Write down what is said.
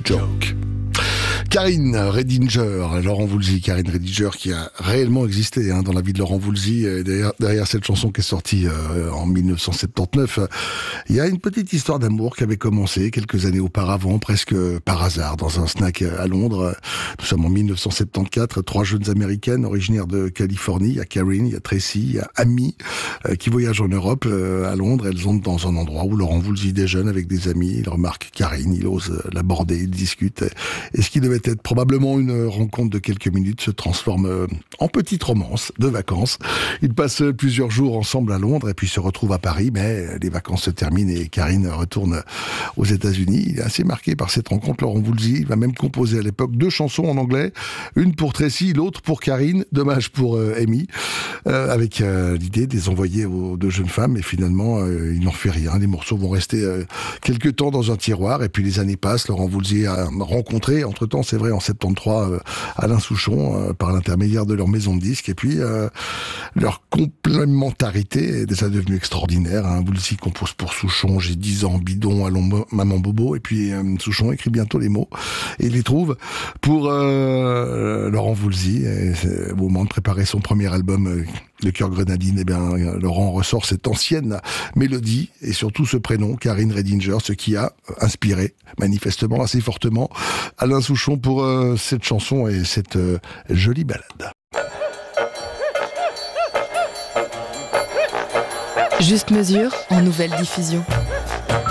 Joke. Karine Redinger, Laurent Voulzy, Karine Redinger qui a réellement existé dans la vie de Laurent Voulzy. Derrière cette chanson qui est sortie en 1979, il y a une petite histoire d'amour qui avait commencé quelques années auparavant, presque par hasard, dans un snack à Londres. Nous sommes en 1974, 3 jeunes américaines originaires de Californie. Il y a Karine, il y a Tracy, il y a Amy qui voyagent en Europe, à Londres. Elles entrent dans un endroit où Laurent Voulzy déjeune avec des amis. Il remarque Karine, il ose l'aborder, il discute. Et ce qui devait être probablement une rencontre de quelques minutes se transforme en petite romance de vacances. Ils passent plusieurs jours ensemble à Londres et puis se retrouvent à Paris, mais les vacances se terminent et Karine retourne aux États-Unis. Il est assez marqué par cette rencontre, Laurent Voulzy. Il va même composer à l'époque 2 chansons en anglais, une pour Tracy, l'autre pour Karine. Dommage pour Amy, avec l'idée de les envoyer aux 2 jeunes femmes, et finalement il n'en fait rien. Les morceaux vont rester quelques temps dans un tiroir et puis les années passent. Laurent Voulzy a rencontré, entre-temps, c'est vrai, en 73, Alain Souchon, par l'intermédiaire de leur maison de disques, et puis leur complémentarité est déjà devenue extraordinaire. Voulzy compose pour Souchon, j'ai 10 ans, bidon, allons maman bobo, et puis Souchon écrit bientôt les mots, et il les trouve pour Laurent Voulzy. Au moment de préparer son premier album, Le Cœur Grenadine, eh bien, Laurent ressort cette ancienne mélodie, et surtout ce prénom, Karine Redinger, ce qui a inspiré, manifestement, assez fortement, Alain Souchon pour cette chanson et cette jolie balade. Juste mesure en nouvelle diffusion.